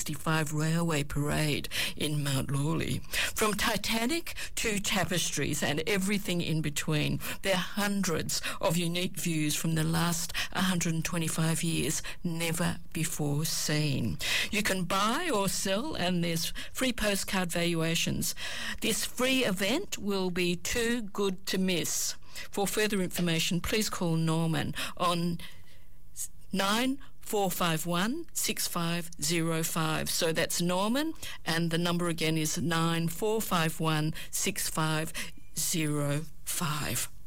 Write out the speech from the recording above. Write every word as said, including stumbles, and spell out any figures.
sixty-five Railway Parade in Mount Lawley. From Titanic to tapestries and everything in between, there are hundreds of unique views from the last one hundred twenty-five years, never before seen. You can buy or sell, and there's free postcard valuations. This free event will be too good to miss. For further information, please call Norman on nine four five one, six five zero five. So that's Norman, and the number again is nine four five one, six five zero five.